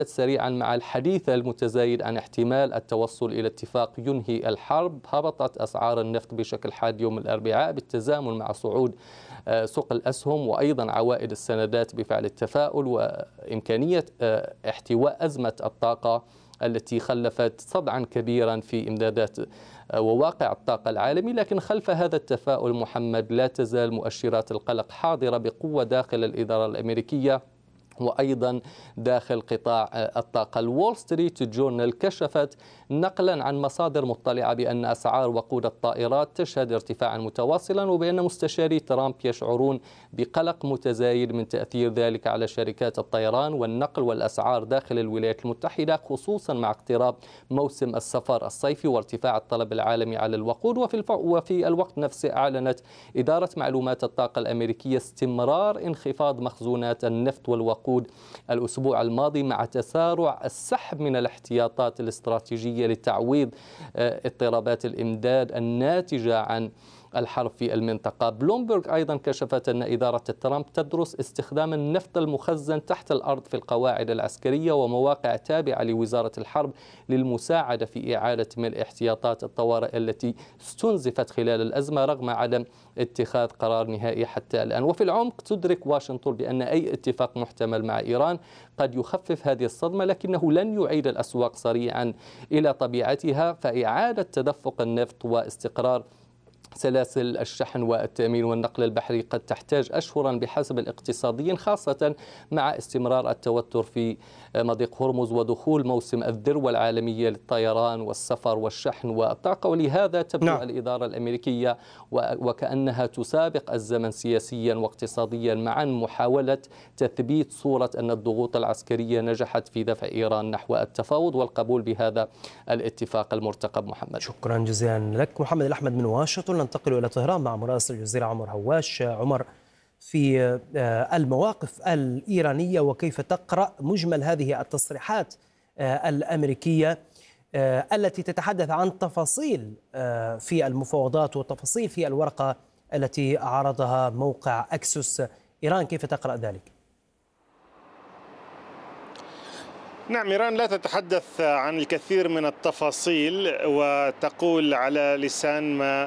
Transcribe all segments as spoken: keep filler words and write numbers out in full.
سريعا مع الحديث المتزايد عن احتمال التوصل إلى اتفاق ينهي الحرب، هبطت أسعار النفط بشكل حاد يوم الأربعاء بالتزامن مع صعود سوق الأسهم وأيضا عوائد السندات بفعل التفاؤل وإمكانية احتواء أزمة الطاقة التي خلفت صدعا كبيرا في إمدادات وواقع الطاقة العالمي. لكن خلف هذا التفاؤل محمد لا تزال مؤشرات القلق حاضرة بقوة داخل الإدارة الأمريكية وأيضا داخل قطاع الطاقة. الول ستريت جورنال كشفت نقلا عن مصادر مطلعة بأن أسعار وقود الطائرات تشهد ارتفاعا متواصلا، وبأن مستشاري ترامب يشعرون بقلق متزايد من تأثير ذلك على شركات الطيران والنقل والأسعار داخل الولايات المتحدة، خصوصا مع اقتراب موسم السفر الصيفي وارتفاع الطلب العالمي على الوقود. وفي وفي الوقت نفسه أعلنت إدارة معلومات الطاقة الأمريكية استمرار انخفاض مخزونات النفط والوقود الأسبوع الماضي مع تسارع السحب من الاحتياطات الاستراتيجية لتعويض اضطرابات الإمداد الناتجة عن الحرب في المنطقة. بلومبرغ أيضا كشفت أن إدارة ترامب تدرس استخدام النفط المخزن تحت الأرض في القواعد العسكرية ومواقع تابعة لوزارة الحرب للمساعدة في إعادة ملء احتياطات الطوارئ التي استنزفت خلال الأزمة رغم عدم اتخاذ قرار نهائي حتى الآن. وفي العمق تدرك واشنطن بأن أي اتفاق محتمل مع إيران قد يخفف هذه الصدمة، لكنه لن يعيد الأسواق سريعا إلى طبيعتها، فإعادة تدفق النفط واستقرار سلاسل الشحن والتأمين والنقل البحري قد تحتاج أشهرا بحسب الاقتصاديين، خاصة مع استمرار التوتر في مضيق هرمز ودخول موسم الذروة العالمية للطيران والسفر والشحن والطاقة. ولهذا تبدو نعم. الإدارة الأمريكية وكأنها تسابق الزمن سياسيا واقتصاديا معا، محاولة تثبيت صورة أن الضغوط العسكرية نجحت في دفع إيران نحو التفاوض والقبول بهذا الاتفاق المرتقب. محمد، شكرا جزيلا لك. محمد الأحمد من واشنطن. ننتقل إلى طهران مع مراسل الجزيرة عمر هواش. عمر، في المواقف الإيرانية وكيف تقرأ مجمل هذه التصريحات الأمريكية التي تتحدث عن تفاصيل في المفاوضات وتفاصيل في الورقة التي عرضها موقع أكسوس إيران، كيف تقرأ ذلك؟ نعم، إيران لا تتحدث عن الكثير من التفاصيل وتقول على لسان ما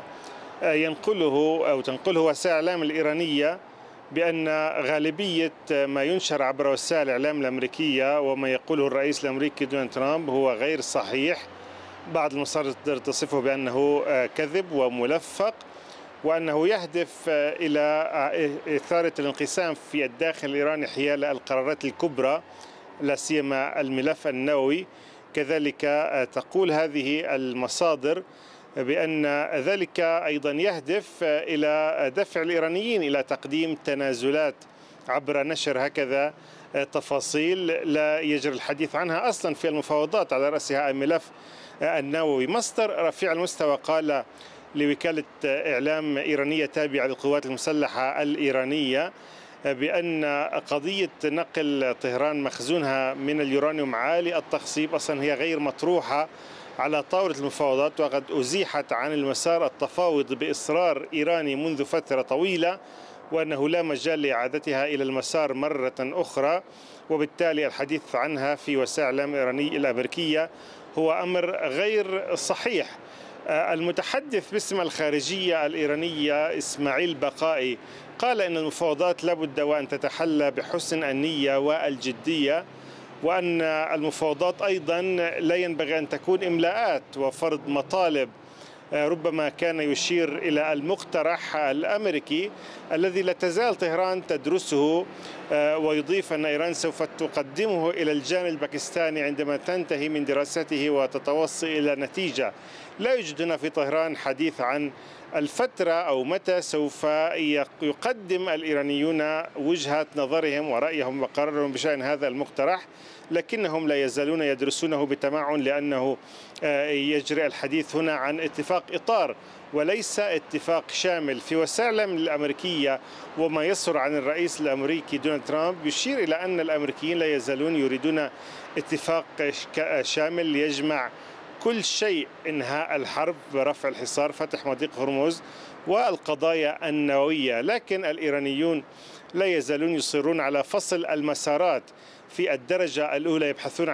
ينقله أو تنقله وسائل الإعلام الإيرانية بأن غالبية ما ينشر عبر وسائل الإعلام الأمريكية وما يقوله الرئيس الأمريكي دونالد ترامب هو غير صحيح. بعض المصادر تصفه بأنه كذب وملفق، وأنه يهدف إلى إثارة الانقسام في الداخل الإيراني حيال القرارات الكبرى لا سيما الملف النووي. كذلك تقول هذه المصادر بأن ذلك أيضا يهدف إلى دفع الإيرانيين إلى تقديم تنازلات عبر نشر هكذا تفاصيل لا يجري الحديث عنها أصلا في المفاوضات، على رأسها الملف النووي. مصدر رفيع المستوى قال لوكالة إعلام إيرانية تابعة للقوات المسلحة الإيرانية بأن قضية نقل طهران مخزونها من اليورانيوم عالي التخصيب أصلا هي غير مطروحة على طاولة المفاوضات، وقد أزيحت عن المسار التفاوض بإصرار إيراني منذ فترة طويلة، وأنه لا مجال لإعادتها إلى المسار مرة أخرى، وبالتالي الحديث عنها في وسائل الإعلام الإيرانية الأمريكية هو أمر غير صحيح. المتحدث باسم الخارجية الإيرانية إسماعيل بقائي قال إن المفاوضات لابد وأن تتحلى بحسن النية والجدية، وأن المفاوضات أيضا لا ينبغي أن تكون إملاءات وفرض مطالب. ربما كان يشير إلى المقترح الأمريكي الذي لا تزال طهران تدرسه، ويضيف أن إيران سوف تقدمه إلى الجانب الباكستاني عندما تنتهي من دراسته وتتوصل إلى نتيجة. لا يوجد هنا في طهران حديث عن الفترة أو متى سوف يقدم الإيرانيون وجهة نظرهم ورأيهم وقرارهم بشأن هذا المقترح، لكنهم لا يزالون يدرسونه بتمعن، لأنه يجري الحديث هنا عن اتفاق إطار وليس اتفاق شامل. في وسائل الإعلام الأمريكية وما يصدر عن الرئيس الأمريكي دونالد ترامب يشير إلى أن الأمريكيين لا يزالون يريدون اتفاق شامل يجمع كل شيء: إنهاء الحرب، رفع الحصار، فتح مضيق هرمز، والقضايا النووية، لكن الإيرانيون لا يزالون يصرون على فصل المسارات. في الدرجة الأولى يبحثون